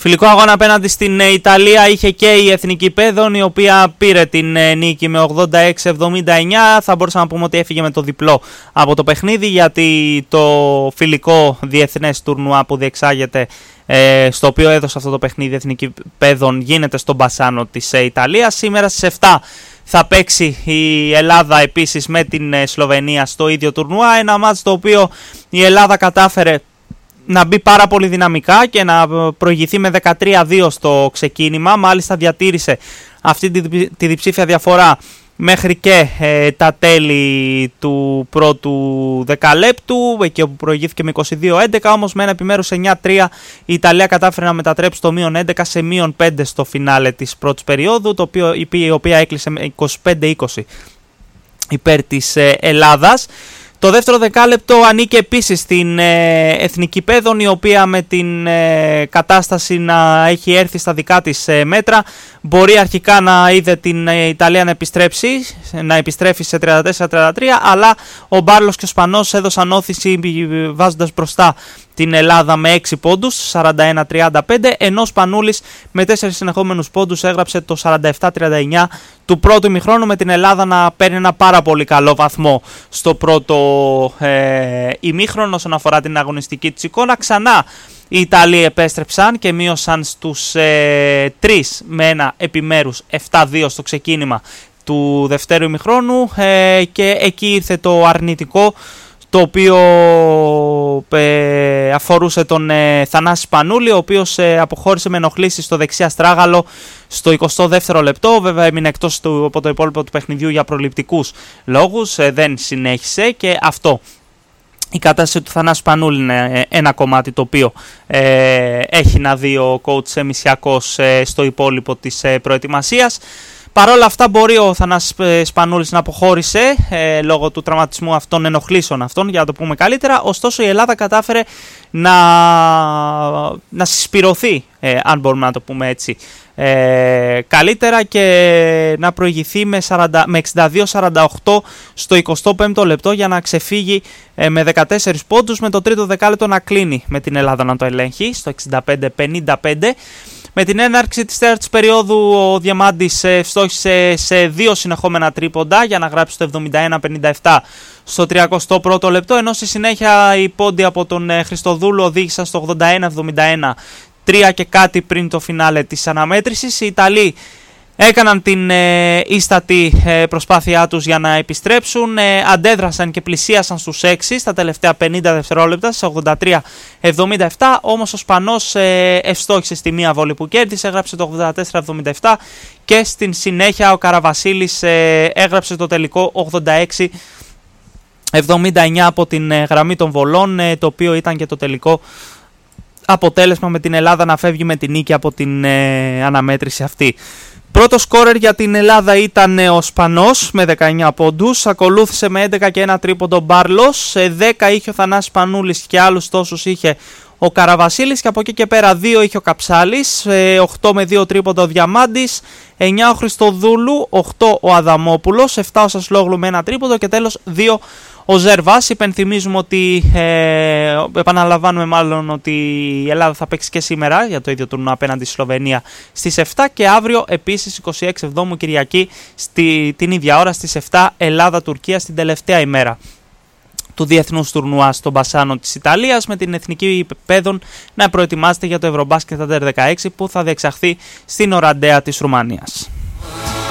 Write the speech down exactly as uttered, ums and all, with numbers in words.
Φιλικό αγώνα απέναντι στην Ιταλία είχε και η Εθνική Παιδών, η οποία πήρε την νίκη με ογδόντα έξι εβδομήντα εννιά. Θα μπορούσαμε να πούμε ότι έφυγε με το διπλό από το παιχνίδι, γιατί το φιλικό διεθνές τουρνουά που διεξάγεται, ε, στο οποίο έδωσε αυτό το παιχνίδι η Εθνική Παιδών, γίνεται στο Μπασάνο της Ιταλίας. Σήμερα στις επτά θα παίξει η Ελλάδα επίσης με την Σλοβενία στο ίδιο τουρνουά. Ένα μάτς το οποίο η Ελλάδα κατάφερε να μπει πάρα πολύ δυναμικά και να προηγηθεί με δεκατρία δύο στο ξεκίνημα. Μάλιστα διατήρησε αυτή τη, τη διψήφια διαφορά μέχρι και ε, τα τέλη του πρώτου δεκαλέπτου, εκεί όπου προηγήθηκε με είκοσι δύο έντεκα, όμως με ένα επιμέρους εννιά τρία η Ιταλία κατάφερε να μετατρέψει το μείον έντεκα σε μείον πέντε στο φινάλε της πρώτης περίοδου, το οποίο, η οποία έκλεισε με είκοσι πέντε είκοσι υπέρ της ε, Ελλάδας. Το δεύτερο δεκάλεπτο ανήκε επίσης στην ε, Εθνική Παιδών, η οποία με την ε, κατάσταση να έχει έρθει στα δικά της ε, μέτρα μπορεί αρχικά να είδε την ε, Ιταλία να επιστρέψει, να επιστρέφει σε τριάντα τέσσερα τριάντα τρία, αλλά ο Μπάρλος και ο Σπανός έδωσαν όθηση βάζοντας μπροστά την Ελλάδα με έξι πόντους, σαράντα ένα τριάντα πέντε, ενώ ο Σπανούλης με τέσσερις συνεχόμενους πόντους έγραψε το σαράντα επτά τριάντα εννιά του πρώτου ημιχρόνου, με την Ελλάδα να παίρνει ένα πάρα πολύ καλό βαθμό στο πρώτο ε, ημίχρονο όσον αφορά την αγωνιστική της εικόνα. Ξανά οι Ιταλοί επέστρεψαν και μείωσαν στους ε, τρεις με ένα επιμέρους επτά δύο στο ξεκίνημα του δευτέρου ημιχρόνου ε, και εκεί ήρθε το αρνητικό, το οποίο ε, αφορούσε τον ε, Θανάση Σπανούλη, ο οποίος ε, αποχώρησε με ενοχλήσεις στο δεξιά στράγαλο στο εικοστό δεύτερο λεπτό. Βέβαια έμεινε εκτός του, από το υπόλοιπο του παιχνιδιού για προληπτικούς λόγους, ε, δεν συνέχισε, και αυτό, η κατάσταση του Θανάση Σπανούλη, είναι ένα κομμάτι το οποίο ε, έχει να δει ο coach Εμισιακός ε, στο υπόλοιπο της ε, προετοιμασίας. Παρ' όλα αυτά μπορεί ο Θανάσης Σπανούλης να αποχώρησε ε, λόγω του τραυματισμού αυτών, ενοχλήσεων αυτών, για να το πούμε καλύτερα. Ωστόσο η Ελλάδα κατάφερε να, να συσπυρωθεί, ε, αν μπορούμε να το πούμε έτσι, ε, καλύτερα, και να προηγηθεί με, σαράντα, με εξήντα δύο σαράντα οκτώ στο εικοστό πέμπτο λεπτό για να ξεφύγει ε, με δεκατέσσερις πόντους, με το τρίτο δεκάλεπτο να κλείνει με την Ελλάδα να το ελέγχει στο εξήντα πέντε πενήντα πέντε. Με την έναρξη της τέταρτης περίοδου ο Διαμάντης ευστόχησε σε δύο συνεχόμενα τρίποντα για να γράψει το εβδομήντα ένα πενήντα επτά στο τριακοστό πρώτο λεπτό, ενώ στη συνέχεια οι πόντοι από τον Χριστοδούλου οδήγησαν στο ογδόντα ένα εβδομήντα ένα, τρία και κάτι πριν το φινάλε της αναμέτρησης. Οι Ιταλοί έκαναν την ε, ίστατη ε, προσπάθειά τους για να επιστρέψουν, ε, αντέδρασαν και πλησίασαν στους έξι στα τελευταία πενήντα δευτερόλεπτα, σε ογδόντα τρία εβδομήντα επτά, όμως ο Σπανός ε, ευστόχησε στη μία βόλη που κέρδισε, έγραψε το ογδόντα τέσσερα εβδομήντα επτά, και στην συνέχεια ο Καραβασίλης ε, έγραψε το τελικό ογδόντα έξι εβδομήντα εννιά από την ε, γραμμή των βολών, ε, το οποίο ήταν και το τελικό αποτέλεσμα, με την Ελλάδα να φεύγει με την νίκη από την ε, αναμέτρηση αυτή. Πρώτο σκόρερ για την Ελλάδα ήταν ο Σπανός με δεκαεννιά πόντους, ακολούθησε με έντεκα και ένα τρίποντο Μπάρλος, σε δέκα είχε ο Θανάσης Σπανούλης και άλλους τόσους είχε ο Καραβασίλης, και από εκεί και πέρα δύο είχε ο Καψάλης, οκτώ με δύο τρίποντο ο Διαμάντης, εννιά ο Χριστοδούλου, οκτώ ο Αδαμόπουλος, επτά ο Σασλόγλου με ένα τρίποντο και τέλος δύο ο Ζερβάς. Υπενθυμίζουμε ότι, ε, επαναλαμβάνουμε μάλλον ότι η Ελλάδα θα παίξει και σήμερα για το ίδιο τουρνουά απέναντι στη Σλοβενία στις επτά, και αύριο επίσης είκοσι έξι Εβδόμου Κυριακή στη, την ίδια ώρα στις επτά Ελλάδα-Τουρκία, στην τελευταία ημέρα του διεθνούς τουρνουά στο Μπασάνο της Ιταλίας, με την Εθνική Παιδών να προετοιμάζεται για το Ευρωμπάσκετ Under δεκαέξι που θα διεξαχθεί στην Οραντέα της Ρουμανίας.